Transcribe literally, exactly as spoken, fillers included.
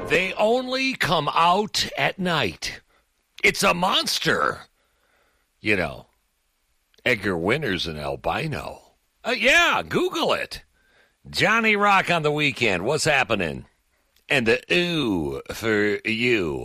They only come out at night. It's a monster. You know, Edgar Winter's an albino. Uh, yeah, Google it. Johnny Rock on the weekend. What's happening? And the ooh for you.